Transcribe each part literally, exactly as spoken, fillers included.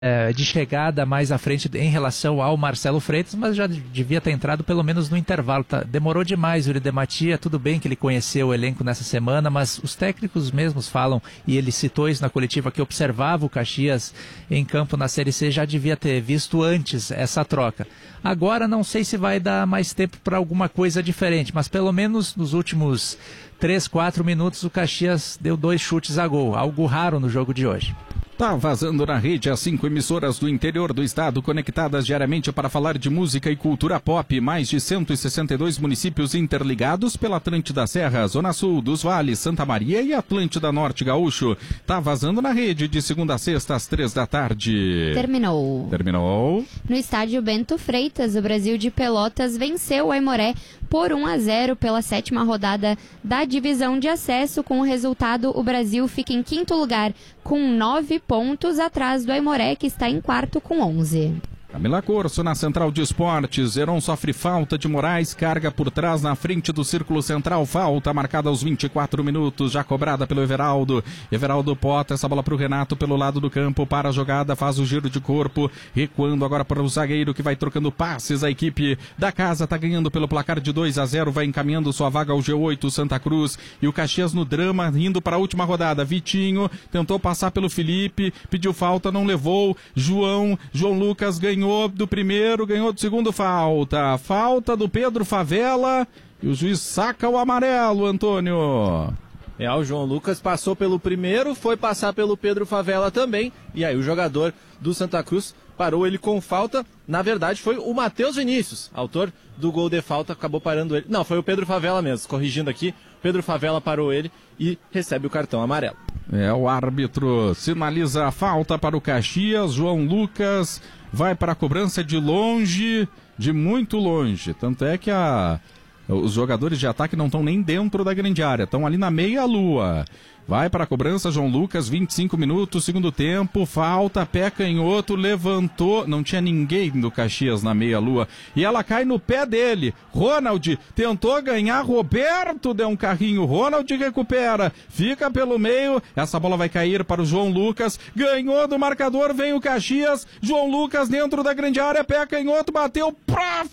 é, de chegada mais à frente em relação ao Marcelo Freitas, mas já devia ter entrado pelo menos no intervalo. Tá? Demorou demais o Yuri Matia, tudo bem que ele conheceu o elenco nessa semana, mas os técnicos mesmos falam, e ele citou isso na coletiva, que observava o Caxias em campo na Série C, já devia ter visto antes essa troca. Agora não sei se vai dar mais tempo para alguma coisa diferente, mas pelo menos nos últimos três, quatro minutos o Caxias deu dois chutes a gol, algo raro no jogo de hoje. Tá vazando na rede as cinco emissoras do interior do estado conectadas diariamente para falar de música e cultura pop. Mais de cento e sessenta e dois municípios interligados pela Atlântida Serra, Zona Sul, dos Vales, Santa Maria e Atlântida Norte Gaúcho. Tá vazando na rede de segunda a sexta às três da tarde. Terminou. Terminou. No estádio Bento Freitas, o Brasil de Pelotas venceu o Aimoré por um a zero pela sétima rodada da divisão de acesso. Com o resultado, o Brasil fica em quinto lugar com nove pontos, atrás do Aimoré, que está em quarto com onze. Camila Corso na Central de Esportes. Heron sofre falta de Moraes, carga por trás na frente do círculo central, falta marcada aos vinte e quatro minutos, já cobrada pelo Everaldo. Everaldo Pota, essa bola para o Renato pelo lado do campo, para a jogada, faz o giro de corpo, recuando agora para o zagueiro que vai trocando passes. A equipe da casa está ganhando pelo placar de dois a zero, vai encaminhando sua vaga ao G oito, Santa Cruz. E o Caxias no drama, indo para a última rodada. Vitinho tentou passar pelo Felipe, pediu falta, não levou. João, João Lucas ganhou Ganhou do primeiro, ganhou do segundo, falta. Falta do Pedro Favela e o juiz saca o amarelo, Antônio. É, o João Lucas passou pelo primeiro, foi passar pelo Pedro Favela também, e aí o jogador do Santa Cruz parou ele com falta. Na verdade foi o Matheus Vinícius, autor do gol de falta, acabou parando ele. Não, foi o Pedro Favela mesmo, corrigindo aqui. Pedro Favela parou ele e recebe o cartão amarelo. É, o árbitro sinaliza a falta para o Caxias. João Lucas vai para a cobrança de longe, de muito longe. Tanto é que a, os jogadores de ataque não estão nem dentro da grande área, estão ali na meia-lua. Vai para a cobrança, João Lucas, vinte e cinco minutos, segundo tempo, falta, pé canhoto, levantou, não tinha ninguém do Caxias na meia-lua, e ela cai no pé dele. Ronald tentou ganhar, Roberto deu um carrinho, Ronald recupera, fica pelo meio, essa bola vai cair para o João Lucas, ganhou do marcador, vem o Caxias, João Lucas dentro da grande área, pé canhoto, bateu pra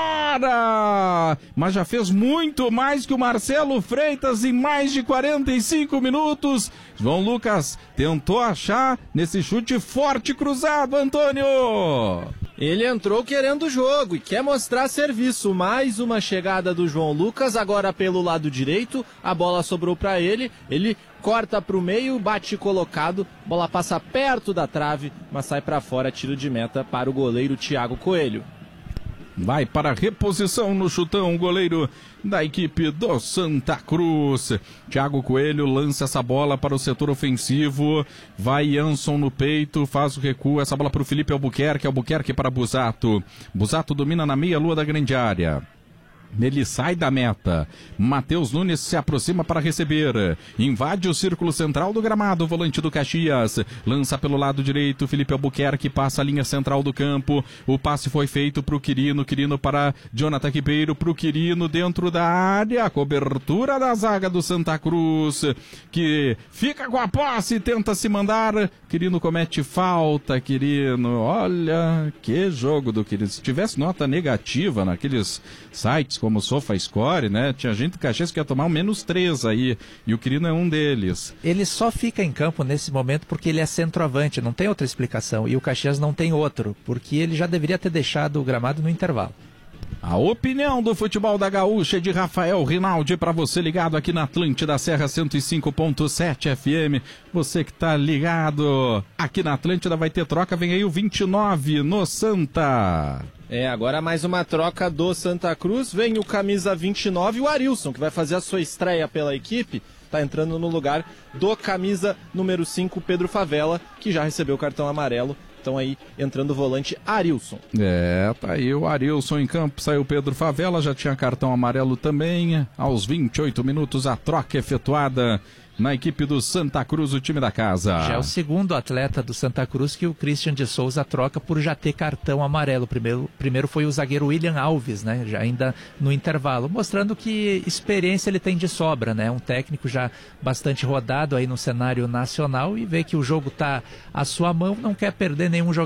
fora, mas já fez muito mais que o Marcelo Freitas em mais de quarenta e cinco minutos. João Lucas tentou achar nesse chute forte cruzado, Antônio. Ele entrou querendo o jogo e quer mostrar serviço. Mais uma chegada do João Lucas, agora pelo lado direito, a bola sobrou para ele, ele corta para o meio, bate colocado, bola passa perto da trave, mas sai para fora, tiro de meta para o goleiro Thiago Coelho. Vai para a reposição no chutão, o goleiro da equipe do Santa Cruz. Thiago Coelho lança essa bola para o setor ofensivo. Vai Jansson no peito, faz o recuo. Essa bola para o Felipe Albuquerque. Albuquerque para Busato. Busato domina na meia-lua da grande área. Ele sai da meta. Matheus Nunes se aproxima para receber. Invade o círculo central do gramado. O volante do Caxias lança pelo lado direito. Felipe Albuquerque passa a linha central do campo. O passe foi feito para o Quirino. Quirino para Jonathan Ribeiro. Para o Quirino dentro da área. A cobertura da zaga do Santa Cruz, que fica com a posse e tenta se mandar. Quirino comete falta. Quirino, olha que jogo do Quirino. Se tivesse nota negativa naqueles sites como o SofaScore, né? Tinha gente do Caxias que ia tomar um menos três aí, e o Quirino é um deles. Ele só fica em campo nesse momento porque ele é centroavante, não tem outra explicação, e o Caxias não tem outro, porque ele já deveria ter deixado o gramado no intervalo. A opinião do futebol da Gaúcha é de Rafael Rinaldi, para você ligado aqui na Atlântida Serra cento e cinco ponto sete F M. Você que tá ligado aqui na Atlântida vai ter troca, vem aí o vinte e nove no Santa. É, agora mais uma troca do Santa Cruz, vem o camisa vinte e nove, o Arilson, que vai fazer a sua estreia pela equipe, tá entrando no lugar do camisa número cinco, Pedro Favela, que já recebeu o cartão amarelo. Então aí entrando o volante Arilson. É, tá aí o Arilson em campo, saiu Pedro Favela, já tinha cartão amarelo também. Aos vinte e oito minutos a troca efetuada na equipe do Santa Cruz, o time da casa. Já é o segundo atleta do Santa Cruz que o Christian de Souza troca por já ter cartão amarelo. Primeiro, primeiro foi o zagueiro William Alves, né? Já ainda no intervalo, mostrando que experiência ele tem de sobra, né? Um técnico já bastante rodado aí no cenário nacional e vê que o jogo está à sua mão, não quer perder nenhum jogador